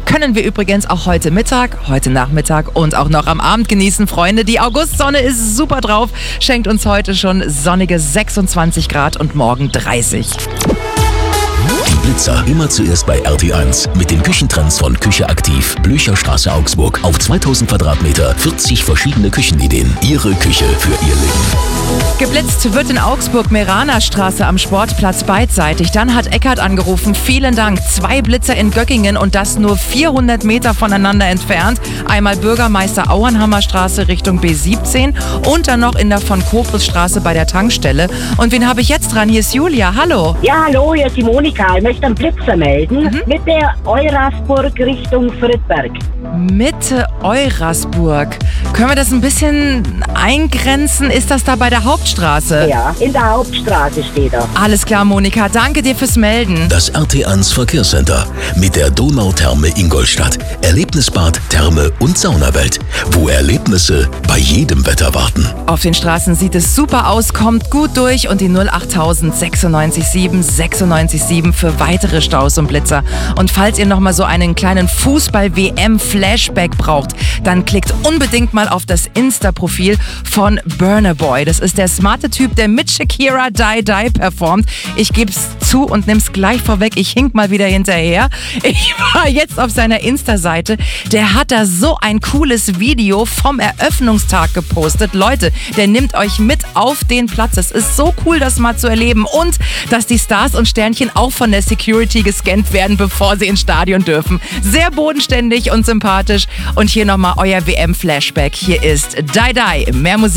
können wir übrigens auch heute Mittag, heute Nachmittag und auch noch am Abend genießen. Freunde, die Augustsonne ist super drauf, schenkt uns heute schon sonnige 26 Grad und morgen 30. Die Blitzer immer zuerst bei RT1 mit den Küchentrends von Küche aktiv. Blücherstraße, Augsburg. Auf 2000 Quadratmeter 40 verschiedene Küchenideen. Ihre Küche für Ihr Leben. Geblitzt wird in Augsburg Meranerstraße am Sportplatz beidseitig. Dann hat Eckart angerufen. Vielen Dank. 2 Blitzer in Göckingen und das nur 400 Meter voneinander entfernt. Einmal Bürgermeister Auernhammerstraße Richtung B17 und dann noch in der von Kobrisstraße bei der Tankstelle. Und wen habe ich jetzt dran? Hier ist Julia. Hallo. Ja, hallo, hier ist die Monika. Ich möchte einen Blitzer melden. Mit der Eurasburg Richtung Friedberg. Mitte Eurasburg. Können wir das ein bisschen eingrenzen? Ist das da bei der Hauptstraße? Ja, in der Hauptstraße steht er. Alles klar, Monika. Danke dir fürs Melden. Das RT1 Verkehrscenter mit der Donautherme Ingolstadt. Erlebnisbad, Therme und Saunawelt, wo Erlebnisse bei jedem Wetter warten. Auf den Straßen sieht es super aus, kommt gut durch und die 08000 967 967 für weitere Staus und Blitzer. Und falls ihr nochmal so einen kleinen Fußball-WM-Flashback braucht, dann klickt unbedingt mal auf das Insta-Profil von Burna Boy. Das ist der smarte Typ, der mit Shakira Die Die performt. Ich gebe es zu und nehme es gleich vorweg, ich hink mal wieder hinterher. Ich war jetzt auf seiner Insta-Seite. Der hat da so ein cooles Video vom Eröffnungstag gepostet. Leute, der nimmt euch mit auf den Platz. Es ist so cool, das mal zu erleben und dass die Stars und Sternchen auch von der Security gescannt werden, bevor sie ins Stadion dürfen. Sehr bodenständig und sympathisch. Und hier nochmal euer WM-Flashback. Hier ist Die Die. Mehr Musik.